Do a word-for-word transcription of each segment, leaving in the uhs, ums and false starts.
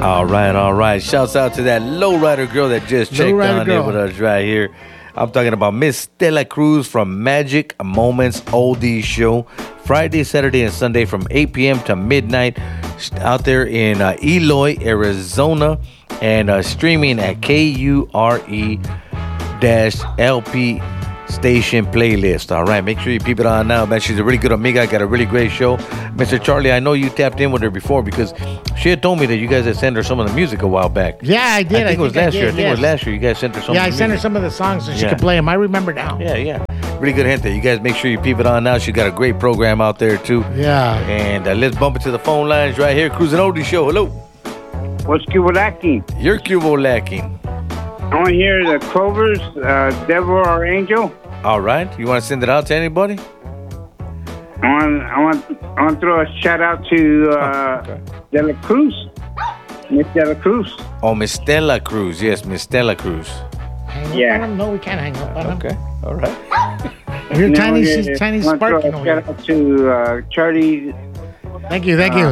All right, all right. Shouts out to that lowrider girl that just checked on in with us right here. I'm talking about Miss Stella Cruz from Magic Moments Oldies Show. Friday, Saturday, and Sunday from eight p.m. to midnight out there in uh, Eloy, Arizona. And uh, streaming at K U R E L P station playlist. All right, make sure you peep it on now, man. She's a really good amiga. Got a really great show. Mister Charlie, I know you tapped in with her before because she had told me that you guys had sent her some of the music a while back. Yeah, I did. I think I it was think last I year. did, I think yes. it was last year. You guys sent her some Yeah, of I the sent her music. some of the songs so she Yeah. could play them. I remember now. Yeah, yeah. Really good gente. You guys make sure you peep it on now. She got a great program out there too. Yeah. And uh, let's bump it to the phone lines right here. Cruising Oldie Show. Hello. What's Cuba lacking? You're Cuba lacking. I want to hear the Clovers, uh, Devil or Angel. All right. You want to send it out to anybody? I want, I want, I want to throw a shout out to uh, Oh, okay. De La Cruz, Miss De La Cruz. Oh, Miss Stella Cruz. Yes, Miss Stella Cruz. Hang up Yeah. on him? No, we can't hang up on him. Okay. All right. You're And I tiny, wanna- she's tiny I want to throw sparking a over shout here. out to uh, Charlie, Thank you, thank you.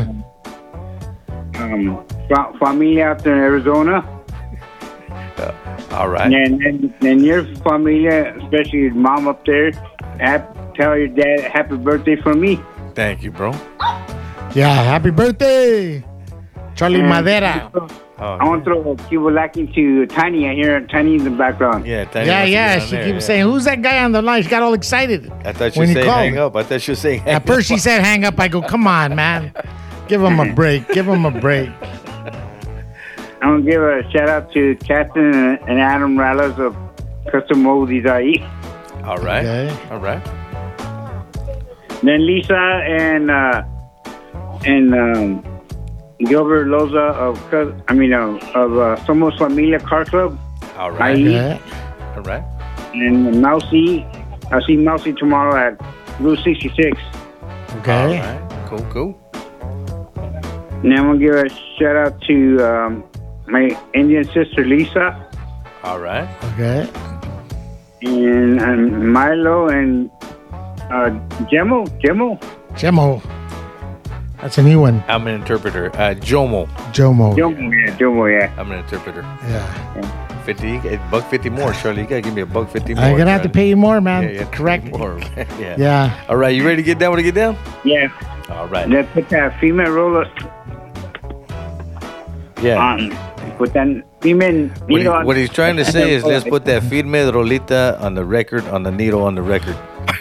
um, fa- family out there in Arizona. All right. And, and, and your family, especially your mom up there, hap- tell your dad happy birthday from me. Thank you, bro. Yeah, happy birthday, Charlie And Madera. Oh, I want to throw a Cuba lacking to Tiny. I hear Tiny in the background. yeah, Tiny Yeah, wants to yeah. get on She there, keeps yeah. saying, "Who's that guy on the line?" She got all excited. I thought she when was you saying called. hang up. I thought she was saying hang At first, up. she said, "Hang up." I go, "Come on, man, give him a break. Give him a break." I want to give a shout out to Captain and Adam Rallas of Custom Oldies I E. All right. Okay. All right. Then Lisa and uh, and um, Gilbert Loza of Cus- I mean uh, of uh, Somos Familia Car Club. All right. I E. Okay. All right. And Mousy. I'll see Mousy tomorrow at Route sixty-six. Okay. All right. Cool, cool. And then I'm going to give a shout out to um, my Indian sister Lisa All right. Okay. and, and Milo and uh, Gemo. Gemo. Jemo. That's a new one. I'm an interpreter. Uh, Jomo. Jomo. Jomo, yeah. Jomo, yeah. I'm an interpreter. Yeah. Fifty, a buck fifty more, Charlie. You gotta give me a buck fifty more. I'm gonna have to Charlie. pay you more, man. Yeah, yeah, Correct. more. yeah. Yeah. All right, you ready to get down? Want to get down? Yeah. All right. Let's put that female roller Yeah. on. Put that female What, he- needle on. what he's trying to say is let's put that firme rolita on the record, on the needle on the record.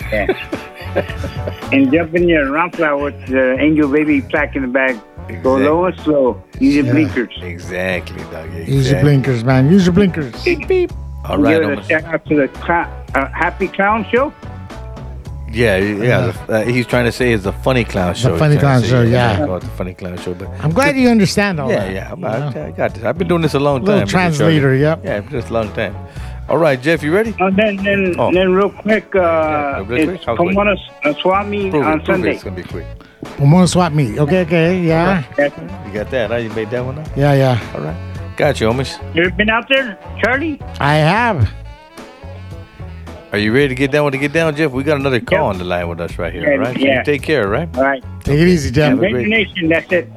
And jump in your round flower with the angel baby plaque in the bag. Go Exactly. low and slow. Use your Yeah. blinkers. Exactly, dog. Exactly. Use your blinkers, man. Use your blinkers. Beep. All right. Give I'm a gonna- shout out to the clown, uh, Happy Clown Show. Yeah, yeah. the- uh, he's trying to say it's a funny clown show. He's funny trying clown to say, show, he's yeah. trying to call it the funny clown show, but I'm glad you understand all yeah, that. yeah. I'm, you know? I, I got this. I've been doing this a long Little time. Mister translator, Charlie. yep. Yeah, just a long time. All right, Jeff, you ready? And then, then, Oh. then real quick, uh, Yeah, real quick? it's How quick? Pomona uh, Swami Prove on it. Prove it. Sunday. It's gonna be quick. Pomona swap meet. Okay, okay. Yeah. You got that? Huh? You made that one up. Yeah, yeah. All right. Got you, homies. You ever been out there, Charlie? I have. Are you ready to get down? Want to get down, Jeff? We got another call Yeah. on the line with us right here. Yeah, All right. So yeah. you take care, all right? All right. Take it easy, Jeff. Have a Great great- Nation, that's it.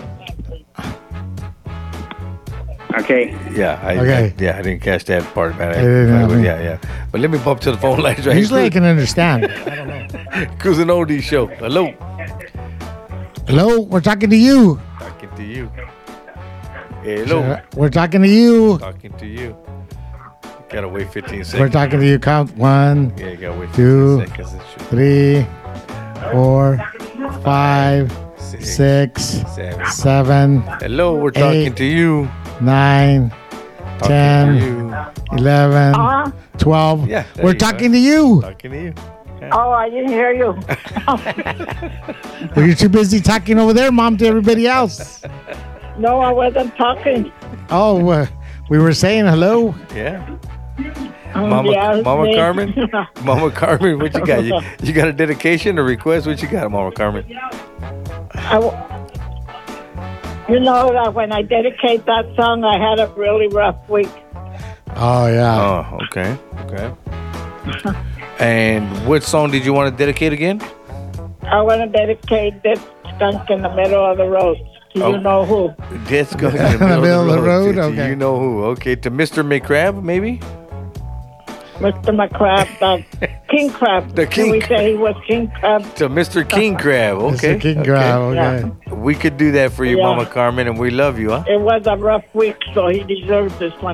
Okay. Yeah. I, Okay. I, yeah, I didn't catch that part, man. I, didn't I- have me. yeah, yeah. But let me bump to the phone lines right Usually I here. can understand. I don't know. Cruising Oldies Show. Hello. Hello, we're talking to you. Talking to you. Hello. We're talking to you. Talking to you. Gotta wait fifteen We're seconds. talking to you. Count one, Yeah, you gotta wait Two. fifteen seconds. It should- three, four, five, Six, six, seven. seven, Hello, we're talking eight, to you. nine, Talking ten, to you. eleven, Uh, twelve. Yeah, there We're you go. talking to you. Talking to you. oh, I didn't hear you. Well, you're too busy talking over there, Mom, to everybody else. No, I wasn't talking. Oh, uh, we were saying hello. Yeah. Um, Mama, yeah, Mama me. Carmen? Mama Carmen, what you got? You, you got a dedication, a request? What you got, Mama Carmen? I w- you know that when I dedicate that song, I had a really rough week. Oh, yeah. Oh, okay. Okay. And what song did you want to dedicate again? I want to dedicate this skunk in the middle of the road. Do Oh. you know who? Let's go in the middle, Middle of the road. to- to okay. You know who? Okay, to Mister McCrab, maybe. Mister McCrab, the King Crab. The Can King we say he was King Crab? To Mister King Crab. Okay. Mister King okay. Crab, okay. We could do that for you, Yeah. Mama Carmen, and we love you, huh? It was a rough week, so he deserves this one.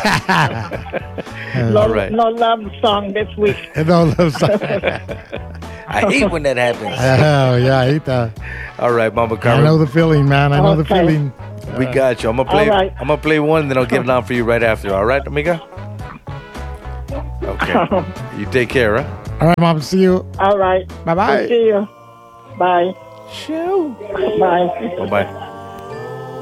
No, All right. no love song this week. No love song. I hate when that happens. Oh, yeah, I hate that. All right, Mama I Carmen. know the feeling, man. I know the Okay. feeling. We got you. I'm gonna play. All right. I'm gonna play one, then I'll get it on for you right after. All right, amiga. Okay. You take care, huh? All right, Mom. See you. All right. Bye-bye. See you. Bye. Show. Bye. Bye bye.